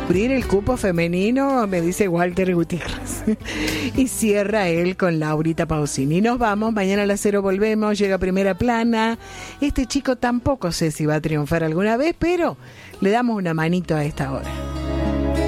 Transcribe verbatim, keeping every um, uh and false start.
cubrir el cupo femenino, me dice Walter Gutiérrez. Y cierra él con Laurita Pausini. Nos vamos, mañana a las cero volvemos, llega Primera Plana. Este chico tampoco sé si va a triunfar alguna vez, pero le damos una manito a esta hora.